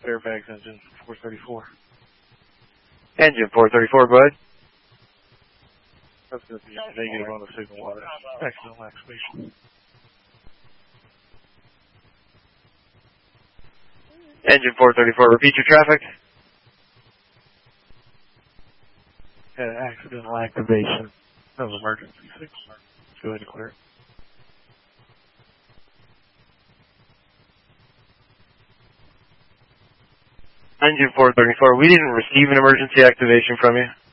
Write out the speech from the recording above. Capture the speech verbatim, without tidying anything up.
Fairfax engine four thirty-four. Engine four thirty-four, go ahead. That's going to be negative on the signal water. Accidental activation. Engine four thirty-four, repeat your traffic. Had an accidental activation. That was emergency signal. Let's go ahead and clear it. Engine four thirty-four, we didn't receive an emergency activation from you.